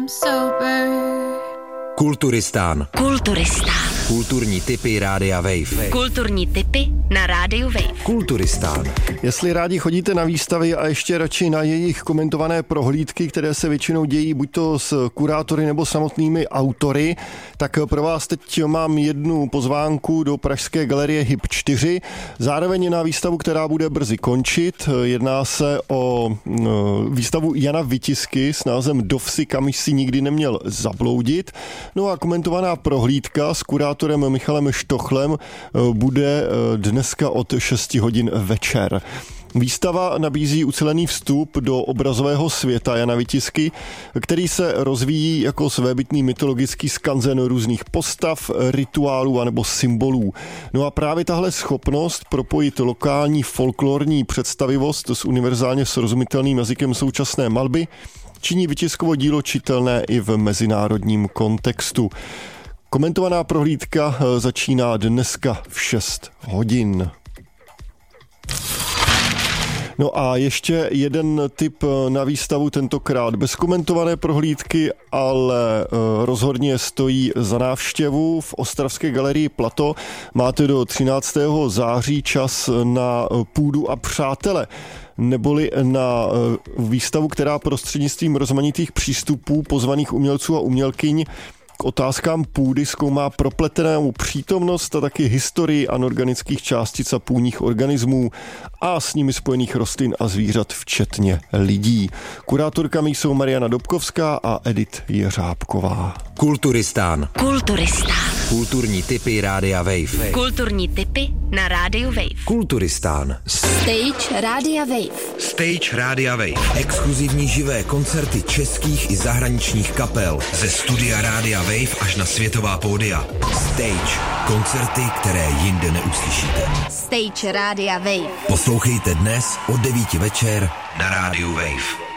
Kulturistán. Kulturní tipy Rádia Wave. Kulturní tipy na Rádiu Wave. Kulturistán. Jestli rádi chodíte na výstavy a ještě radši na jejich komentované prohlídky, které se většinou dějí buď to s kurátory nebo samotnými autory, tak pro vás teď mám jednu pozvánku do pražské galerie HIP 4. Zároveň na výstavu, která bude brzy končit. Jedná se o výstavu Jana Vitisky s názvem Dovsi, kam si nikdy neměl zabloudit. No a komentovaná prohlídka s kurátorem Michalem Štochlem bude dneska od 6 hodin večer. Výstava nabízí ucelený vstup do obrazového světa Jana Vitisky, který se rozvíjí jako svébytný mytologický skanzen různých postav, rituálů anebo symbolů. No a právě tahle schopnost propojit lokální folklorní představivost s univerzálně srozumitelným jazykem současné malby činí Vitiskovo dílo čitelné i v mezinárodním kontextu. Komentovaná prohlídka začíná dneska v 6 hodin. No a ještě jeden tip na výstavu, tentokrát bez komentované prohlídky, ale rozhodně stojí za návštěvu v ostravské galerii Plato. Máte do 13. září čas na Půdu a přátele, neboli na výstavu, která prostřednictvím rozmanitých přístupů pozvaných umělců a umělkyň k otázkám půdy zkoumá propletenou přítomnost a taky historii anorganických částic a půdních organismů a s nimi spojených rostlin a zvířat, včetně lidí. Kurátorkami jsou Mariana Dobkovská a Edith Jeřábková. Kulturistán. Kulturní tipy Rádia Wave. Kulturní tipy na Rádiu Wave. Kulturistán. Stage Rádia Wave. Exkluzivní živé koncerty českých i zahraničních kapel. Ze studia Rádia Wave až na světová pódia. Stage. Koncerty, které jinde neuslyšíte. Stage Rádia Wave. Poslouchejte dnes od 9 večer na Rádiu Wave.